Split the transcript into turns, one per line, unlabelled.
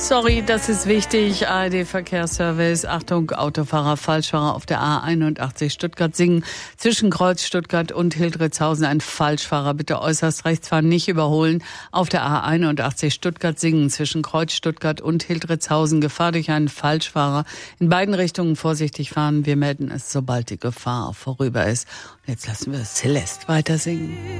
Sorry, das ist wichtig. ARD Verkehrsservice. Achtung, Autofahrer, Falschfahrer auf der A81 Stuttgart-Singen. Zwischen Kreuz Stuttgart und Hildritzhausen ein Falschfahrer. Bitte äußerst rechts fahren, nicht überholen. Auf der A81 Stuttgart-Singen. Zwischen Kreuz Stuttgart und Hildritzhausen. Gefahr durch einen Falschfahrer. In beiden Richtungen vorsichtig fahren. Wir melden es, sobald die Gefahr vorüber ist. Und jetzt lassen wir Celeste weiter singen.